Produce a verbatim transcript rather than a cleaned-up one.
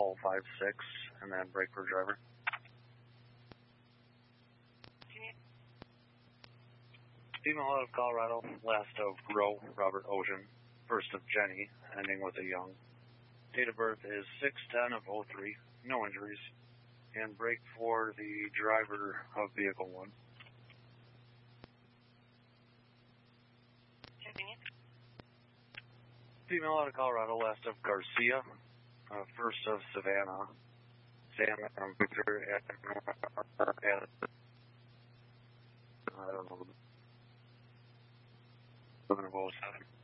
call five six, and then break for driver. Female out of Colorado, last of Roe, Robert Ocean, first of Jenny, ending with a young. Date of birth is six ten of oh three, no injuries, and break for the driver of vehicle one. Female out of Colorado, last of Garcia, uh, first of Savannah, Sam um, Victor, and, and I don't know, seven of oh seven.